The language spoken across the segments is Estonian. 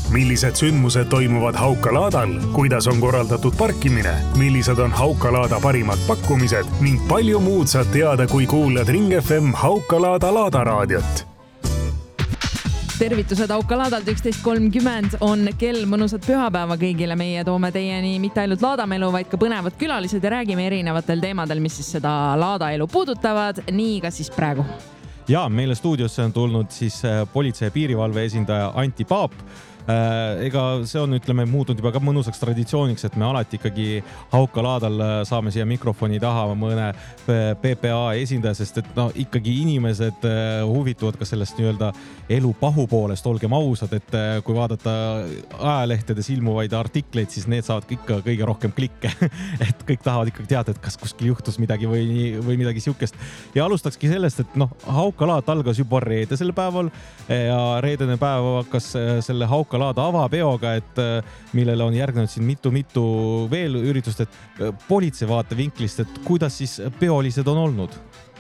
millised sündmused toimuvad Haukalaadal, kuidas on korraldatud parkimine, millised on Haukalaada parimad pakkumised ning palju muud saad teada, kui kuulad Ring FM Haukalaada laadaraadiot. Tervitused Haukalaadalt 11.30 on kell, mõnusat pühapäeva kõigile. Meie toome teieni mitte ainult laadamelu, vaid ka põnevad külalised ja räägime erinevatel teemadel, mis siis seda laadaelu puudutavad. Nii ka siis praegu. Ja meile stuudiosse on tulnud siis politsei ja piirivalve esindaja Anti Paap. Ega see on, ütleme, muutunud juba ka mõnusaks traditsiooniks, et me alati ikkagi Haukalaadal saame siia mikrofoni taha mõne PPA esindaja, sest et no, ikkagi inimesed huvituvad ka sellest nii-öelda elu pahupoolest, olgem ausad, et kui vaadata ajalehtedes ilmuvaid artikleid, siis need saavad ikka kõige rohkem klikke. Et kõik tahavad ikkagi teada, et kas kuskil juhtus midagi või midagi siukest. Ja alustakski sellest, et noh, Haukalaat algas juba reedesel päeval ja reedene päev hakkas selle Haukalaada avapeoga, et millele on järgnenud siin mitu veel üritust, et politsei vaatevinklist, et kuidas siis peolised on olnud?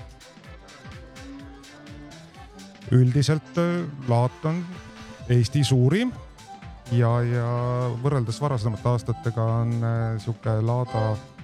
Üldiselt laat on Eesti suurim ja võrreldes varasemate aastatega on siuke laada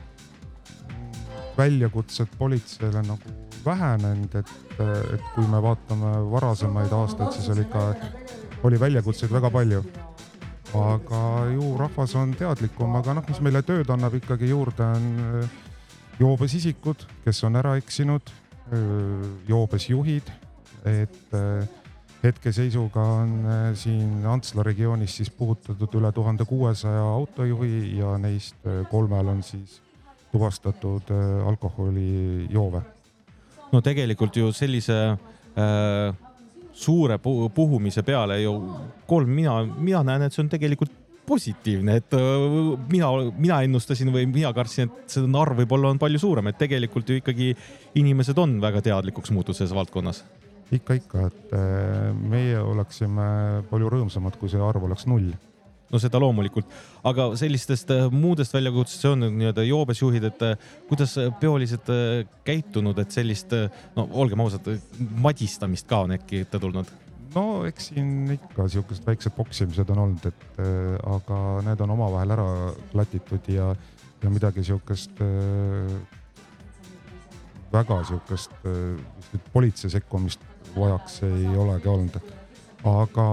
väljakutsed politseile nagu vähenenud, et kui me vaatame varasemaid aastaid, siis oli väljakutseid väga palju. Aga ju rahvas on teadlikum, aga mis meile tööd annab ikkagi juurde on joobes isikud, kes on ära eksinud, joobes juhid, et hetkeseisuga on siin Antsla regioonis siis puhutatud üle 1600 autojuhi ja neist 3 on siis tuvastatud alkoholi joove. No tegelikult ju sellise suure puhumise peale ju 3, mina näen, et see on tegelikult positiivne, et mina ennustasin või mina kartsin, et see arv võib-olla on palju suurem, et tegelikult ju ikkagi inimesed on väga teadlikuks muutud selles valdkonnas. Ikka, et meie oleksime palju rõõmsamad, kui see arv oleks 0. No seda loomulikult, aga sellistest muudest väljakutsest see on nii-öelda joobesjuhid, et kuidas peolised käitunud, et sellist, no olgem ausad, madistamist ka on äkki ette tulnud? No eks siin ikka siukesed väiksed poksimised on olnud, aga need on omavahel ära klatitud ja midagi siukest väga siukest politsei sekkumist vajaks ei olegi olnud. Aga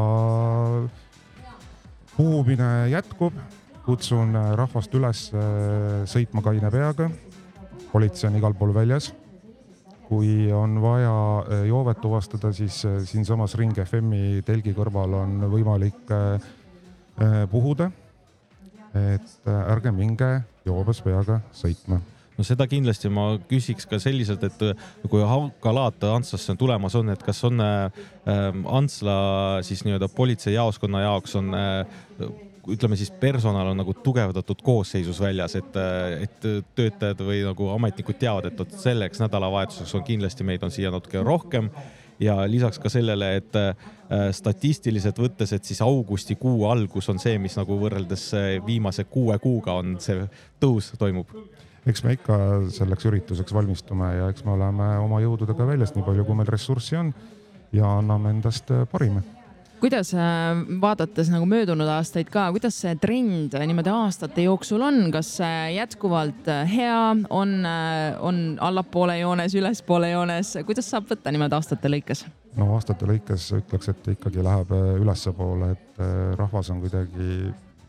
puhumine jätkub, kutsun rahvast üles sõitma kaine peaga. Politsei on igal pool väljas. Kui on vaja joovet tuvastada, siis siinsamas Ring FM-i telgi kõrval on võimalik puhuda, et ärge minge joobes peaga sõitma. No seda kindlasti ma küsiks ka selliselt, et kui Haukalaat Antslasse tulemas on, et kas on Antsla siis nii-öelda politsei jaoskonna jaoks on, ütleme siis personal on nagu tugevdatud koosseisus väljas, et töötajad või nagu ametnikud teavad, et selleks nädalavahetuseks on kindlasti meid on siia natuke rohkem ja lisaks ka sellele, et statistiliselt võttes, et siis augustikuu algus on see, mis nagu võrreldes viimase 6 kuuga on see tõus toimub. Eks me ikka selleks ürituseks valmistume ja eks me oleme oma jõududega väljast nii palju, kui meil ressurssi on ja anname endast parime. Kuidas vaadates nagu möödunud aastaid ka, kuidas see trend niimoodi aastate jooksul on? Kas jätkuvalt hea on allapoole joones, ülespoole joones? Kuidas saab võtta niimoodi aastate lõikes? No aastate lõikes ütleks, et ikkagi läheb ülespoole, et rahvas on kuidagi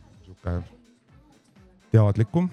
teadlikum.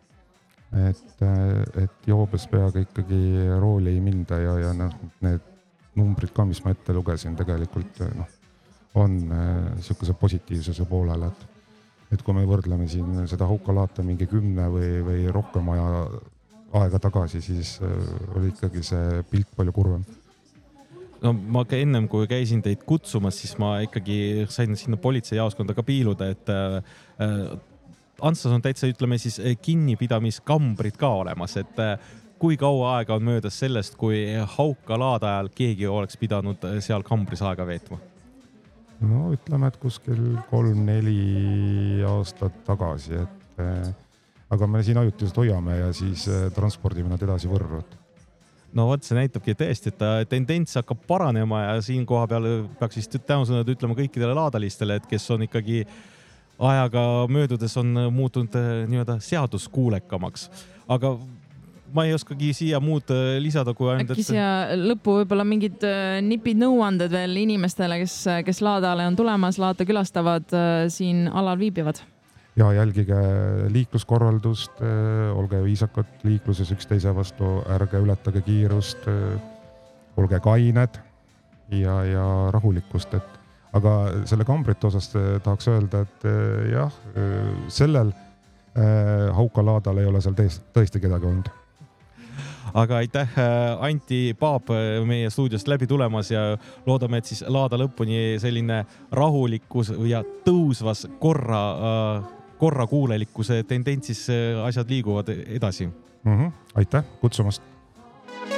Et joobes peaga ikkagi rooli ei minda ja need numbrid ka, mis ma ette lugesin, tegelikult on siukese positiivsuse poolele, et kui me võrdleme siin seda Haukalaata mingi 10 või rohkem aega tagasi, siis oli ikkagi see pilt palju kurvem. No ma ka ennem, kui käisin teid kutsumas, siis ma ikkagi sain sinna politsei jaoskonda ka piiluda, et Antslas on täitsa, ütleme siis, kinnipidamiskambrid ka olemas, et kui kaua aega on möödas sellest, kui Haukalaada ajal keegi oleks pidanud seal kambris aega veetma? No ütleme, et kuskil 3-4 aastat tagasi, aga me siin ajutiselt hoiame ja siis transpordime nad edasi Võrru. no vot, see näitabki tõesti, et tendents hakkab paranema ja siin koha peal peaks vist tänusõnad ütlema kõikidele laadalistele, et kes on ikkagi ajaga möödudes on muutunud nii-öelda seaduskuulekamaks. Aga ma ei oskagi siia muud lisada, kui ainult... Äkki siia lõppu võib-olla mingid nipid nõuanded veel inimestele, kes Laadale on tulemas, Laata külastavad, siin alal viibivad? Ja jälgige liikluskorraldust, olge viisakad liikluses üksteise vastu, ärge ületage kiirust, olge kained ja rahulikkust. Aga selle kambrite osas tahaks öelda, et jah, sellel Hauka-Laadal ei ole seal tõesti kedagi olnud. Aga aitäh, Anti Paap meie stuudiost läbi tulemas ja loodame, et siis Laada lõpuni selline rahulikkus ja tõusvas korrakuulelikkuse tendentsis asjad liiguvad edasi. Aitäh kutsumast!